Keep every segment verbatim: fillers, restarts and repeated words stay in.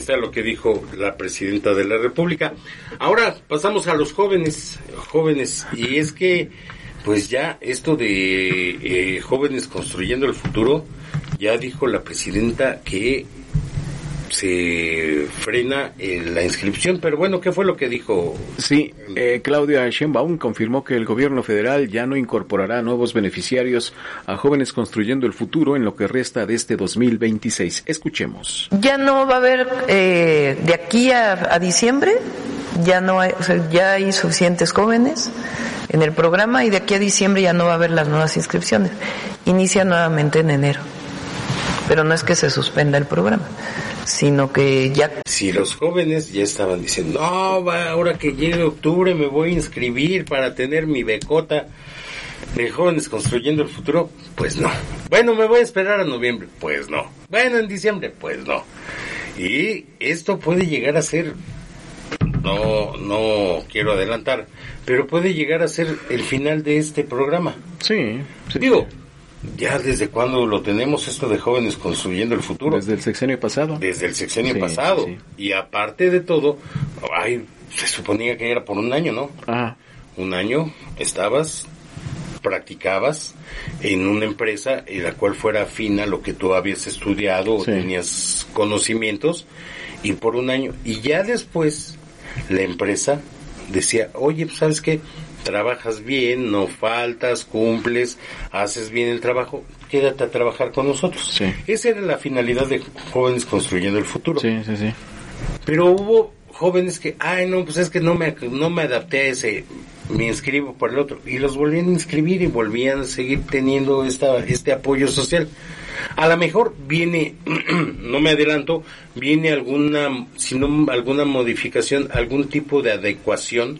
Está lo que dijo la presidenta de la República. Ahora pasamos a los jóvenes, jóvenes, y es que pues ya esto de eh, jóvenes construyendo el futuro, ya dijo la presidenta que se frena eh, la inscripción, pero bueno, ¿qué fue lo que dijo? Sí, eh, Claudia Sheinbaum confirmó que el gobierno federal ya no incorporará nuevos beneficiarios a jóvenes construyendo el futuro en lo que resta de este dos mil veintiséis. Escuchemos. Ya no va a haber, eh, de aquí a, a diciembre, ya no hay, o sea, ya hay suficientes jóvenes en el programa y de aquí a diciembre ya no va a haber las nuevas inscripciones. Inicia nuevamente en enero. Pero no es que se suspenda el programa, sino que ya... Si los jóvenes ya estaban diciendo, no, va, ahora que llegue octubre me voy a inscribir para tener mi becota de jóvenes construyendo el futuro, pues no. Bueno, me voy a esperar a noviembre, pues no. Bueno, en diciembre, pues no. Y esto puede llegar a ser, no, no quiero adelantar, pero puede llegar a ser el final de este programa. Sí. sí. Digo... Ya desde cuándo lo tenemos esto de jóvenes construyendo el futuro. Desde el sexenio pasado. Desde el sexenio sí, pasado. Sí. Y aparte de todo, ay, se suponía que era por un año, ¿no? Ajá. Un año estabas, practicabas en una empresa en la cual fuera afín a lo que tú habías estudiado o sí. tenías conocimientos, y por un año. Y ya después la empresa decía, oye, pues ¿sabes qué? Trabajas bien, no faltas, cumples, haces bien el trabajo, quédate a trabajar con nosotros. Sí. Esa era la finalidad de Jóvenes Construyendo el Futuro. Sí, sí, sí. Pero hubo jóvenes que, ay, no, pues es que no me, no me adapté a ese, me inscribo por el otro. Y los volvían a inscribir y volvían a seguir teniendo esta, este apoyo social. A lo mejor viene, no me adelanto, viene alguna, sino alguna modificación, algún tipo de adecuación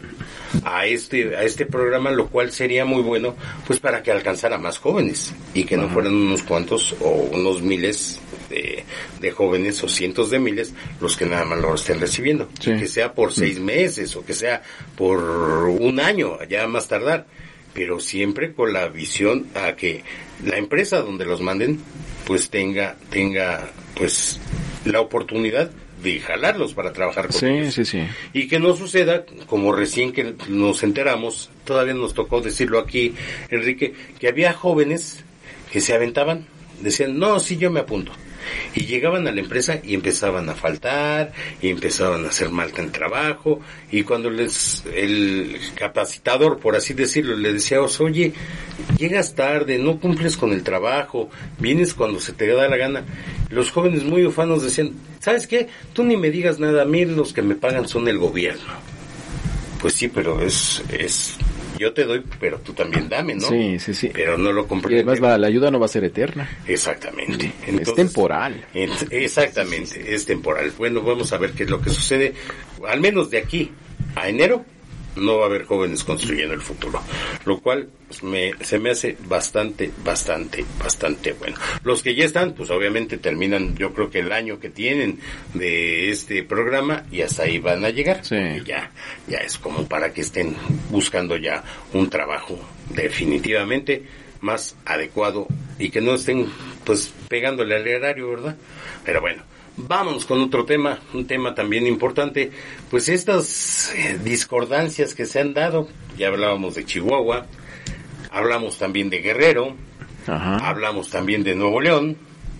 a este, a este programa, lo cual sería muy bueno, pues para que alcanzara más jóvenes y que no Ajá. fueran unos cuantos o unos miles de, de jóvenes o cientos de miles los que nada más lo estén recibiendo. Sí. Que sea por seis meses o que sea por un año, ya más tardar, pero siempre con la visión a que la empresa donde los manden pues tenga tenga pues la oportunidad de jalarlos para trabajar con sí, ellos. Sí, sí, sí. Y que no suceda, como recién que nos enteramos, todavía nos tocó decirlo aquí, Enrique, que había jóvenes que se aventaban, decían, no, sí, yo me apunto. Y llegaban a la empresa y empezaban a faltar, y empezaban a hacer mal el trabajo, y cuando les, el capacitador, por así decirlo, le decía, oye, llegas tarde, no cumples con el trabajo, vienes cuando se te da la gana. Los jóvenes muy ufanos decían, ¿sabes qué? Tú ni me digas nada, a mí los que me pagan son el gobierno. Pues sí, pero es, es, yo te doy, pero tú también dame, ¿no? Sí, sí, sí. Pero no lo compré. Y además va, la ayuda no va a ser eterna. Exactamente. Entonces, es temporal. Es, exactamente, es temporal. Bueno, vamos a ver qué es lo que sucede. Al menos de aquí a enero no va a haber jóvenes construyendo el futuro, lo cual pues, me, se me hace bastante, bastante, bastante bueno. Los que ya están, pues obviamente terminan, yo creo que el año que tienen de este programa y hasta ahí van a llegar. Sí. Y ya, ya es como para que estén buscando ya un trabajo definitivamente más adecuado y que no estén pues pegándole al erario, ¿verdad? Pero bueno. Vámonos con otro tema, un tema también importante, pues estas eh, discordancias que se han dado, ya hablábamos de Chihuahua, hablamos también de Guerrero, Ajá. hablamos también de Nuevo León,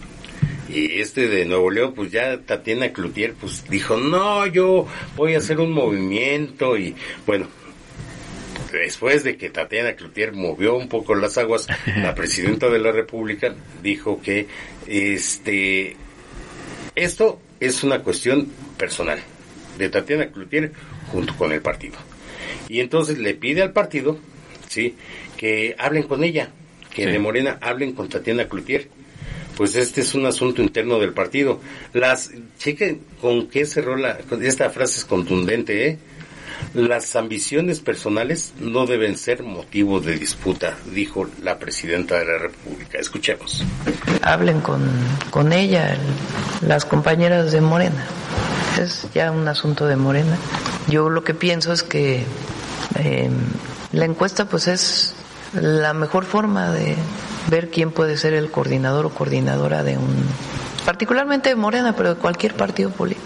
y este de Nuevo León, pues ya Tatiana Cloutier, pues dijo, no, yo voy a hacer un movimiento, y bueno, después de que Tatiana Cloutier movió un poco las aguas, la presidenta de la República dijo que este... esto es una cuestión personal de Tatiana Cloutier junto con el partido. Y entonces le pide al partido, sí, que hablen con ella, que sí. de Morena hablen con Tatiana Cloutier. Pues este es un asunto interno del partido. Las, chequen con qué cerró la, esta frase es contundente, ¿eh? Las ambiciones personales no deben ser motivo de disputa, dijo la presidenta de la República. Escuchemos. Hablen con, con ella, el, las compañeras de Morena. Es ya un asunto de Morena. Yo lo que pienso es que eh, la encuesta pues es la mejor forma de ver quién puede ser el coordinador o coordinadora de un, particularmente de Morena, pero de cualquier partido político.